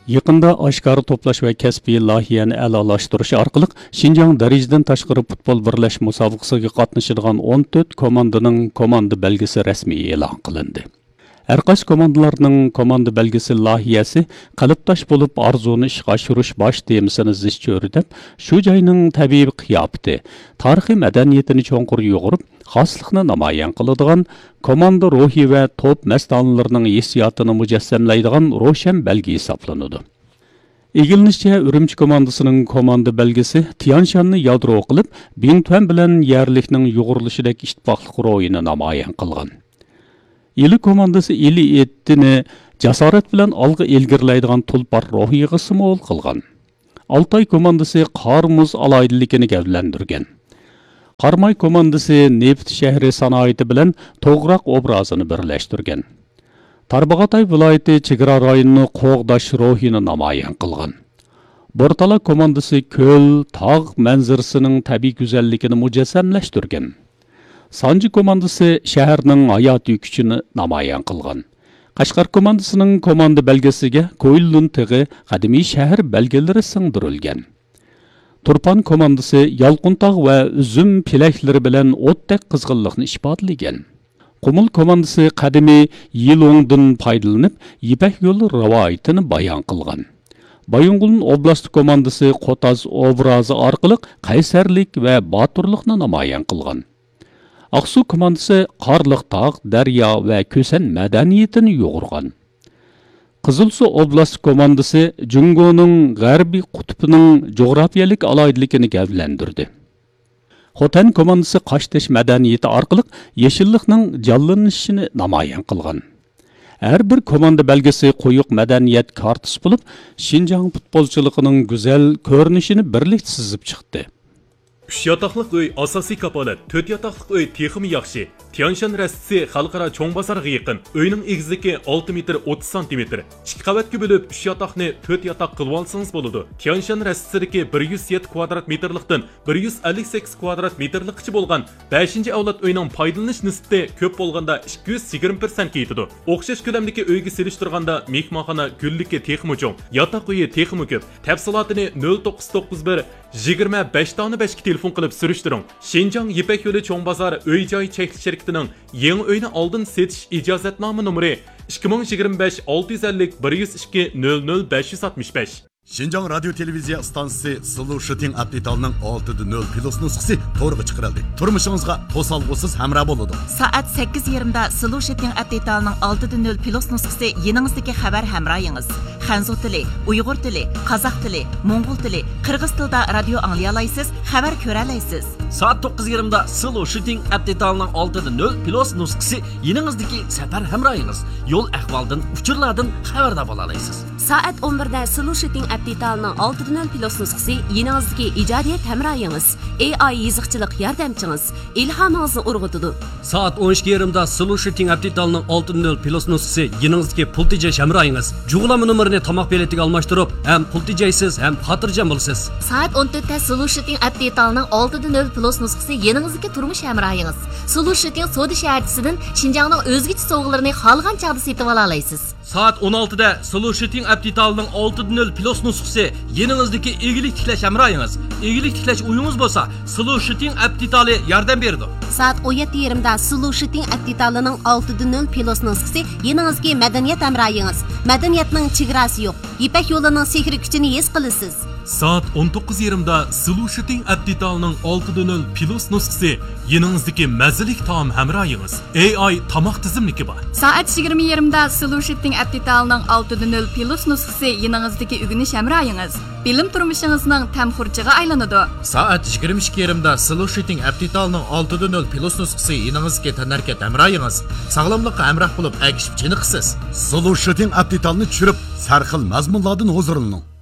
Yaqında oshkora to'plash va kasbiy loyihani a'lolashtirish orqali Xinjiang darajadan tashqari futbol birlash musobaqasiga qatnashadigan 14 komandaning komanda belgisi rasmiy e'lon qilindi. Har qaysi komandalarning komanda belgisi loyihasi qalbdosh bo'lib arzuni ishga oshirish bosh temasini zish o'rtab, shu joyning tabiiy qiyofati, tarixiy madaniyatini cho'nqur yo'g'irib, xoslikni namoyon qiladigan komanda ruhi va to'p mastonlarining hissiyotini mujassamlaydigan ro'shan belgi hisoblanadi. Egilinishcha Urumchi komandasining komanda belgisi Tianshanni yadro qilib, Bingtuan bilan yerlikning yo'g'rilishidagi ittifoqlik ro'yini namoyon qilgan. Ili komandasi ili etdini jasorat bilan olg'a ilgirlaydigan tulpar ruhiga simol qilgan. Altay komandasi qor-muz alaydiligini gavlandirgan. Qarmay komandasi neft shahri sanoati bilan to'g'roq obrazini birlashtirgan. Tarbag'atay viloyati chegara rayonini qo'g'dash ruhini namoyon qilgan. Bortala komandasi ko'l, tog' manzarasining tabiiy go'zalligini mujassamlashtirgan. Sanji komandasi shaharning hayotiy kuchini namoyon qilgan. Qashqar komandasining komanda belgisiga Ko'ylun tig'i qadimiy shahar belgilari singdirilgan. Turpan komandasi Yalquntog' va uzum pilaklari bilan o'tdek qizg'inlikni ifodalagan. Qumul komandasi qadimiy Yilongdan foydalanib, Ipak yo'li rivoyatini bayon qilgan. Bayong'ul oblast komandasi Qotaz obrazi orqali qaysarlik va boturlikni namoyon qilgan. Aqsu komandasi Qarliq tog', daryo va ko'san madaniyatini yo'g'irgan. Qizilsu oblast komandasi Jungoning g'arbiy qutbining jo'grafiyalik alaydiligini gavlandirdi. Xotan komandasi Qashtash madaniyati orqali yeshillikning jonlanishini namoyon qilgan. Har bir komanda belgisi qo'yiq madaniyat kartasi bo'lib, Xinjiang futbolchiligining go'zal ko'rinishini birlikda sizib chiqdi. 3 yataqlıq öy asosiy kapolat, 4 yataqlıq öy texmi yaxshi. Tianshan rastisi xalqaro cho'ng bozorga yaqin. Uyning egizligi 6 metr 30 cm. 2 qavatga bo'lib 3 yataqni 4 yataq qilib olsangiz bo'ladi. Tianshan rastisidagi 107 kvadrat metrlikdan 158 kvadrat metrlikcha bo'lgan 5-avlod uyning foydalanish nisbati ko'p bo'lganda 220% ketadi. O'xshash ko'lamdagi uyga selishtirganda mehmonxona gullikka texmi cho'ng, yataq uyi texmi ko'p. Tafsilotini 0991 25 tani 5 telefon qilib surishtiring. Xinjiang Ipak yo'li cho'ng bozor uy-joy cheklik shirkatining yangi uyni oldin setish ijozatnoma nomeri 2025 650 102 00 565. Xinjiang radio televiziya stansiyasi Sulu Shooting Update'ning 6.0 plus nusxasi to'g'ri chiqarildi. Turmushingizga to'solg'usiz hamroh bo'ladi. Soat 8:20 da Sulu Shooting Update'ning 6.0 plus nusxasi yeningizdagi xabar hamrohingiz. Xanzo tili, Uyg'ur tili, Qozoq tili, Mo'ng'ul tili, Qirg'iz tilida radio anglay olasiz, xabar ko'ra olasiz. Soat 9:20 da Sulu Shooting Update'ning 6.0 plus nusxasi yeningizdagi safar hamrohingiz. Yo'l ahvoldan, uchurlardan xabardor bo'la olasiz. Soat 11 da Sulu Shooting Update'ning 6.0 plus nusxasi yeningizdagi ijodiyat hamrohingiz, AI yiziqchilik yordamchingiz, ilhomingizni urg'utadi. Soat 12:20 da Sulu Shooting Update'ning 6.0 plus nusxasi yeningizdagi pul tejash hamrohingiz. Jug'lama nomerini tomoq beletiga almashtirib, ham pul tejaysiz, ham xotirjam bo'lasiz. Soat 14 da Sulu Shooting Update'ning 6.0 plus nusxasi yeningizdagi turmush hamrohingiz. Sulu Shooting Sodi shaharchisidan Xinjiangning o'zgacha sovg'alarini xolgan chaqda setib ola olasiz. Soat 16 da Sulu Shooting Update'ning 6.0 plus nusxasi yeningizdagi egilik tiklash hamrohingiz. Egilik tiklash uyingiz bo'lsa, Sulu Shooting Update'li yordam beradi. Soat 17:20 da Sulu Shooting Update'ning 6.0 plus nusxasi yeningizdagi madaniyat hamrohingiz. Madaniyatning chegarasi yo'q. Ipak yo'lining sehri kuchini his qilasiz. Soat 19:20 da Sulu Shooting Update'ning 6.0 plus nusxasi yeningizdagi mazalik taom hamrohingiz. AI tomoq tizimligi bor. Soat 20:20 da Sulu Shooting Update'ning 6.0 plus nusxasi yeningizdagi ugunish hamrohingiz. Bilim turmushingizning tamxurchiga aylanadi. Soat 22:20 da Sulu Shooting Update'ning 6.0 plus nusxasi yeningizga tanarkat hamrohingiz. Sog'lomlikqa hamroh bo'lib, agishib chiniqsiz. Sulu Shooting Update'ni tushirib, sarxil mazmunlardan huzurlaning.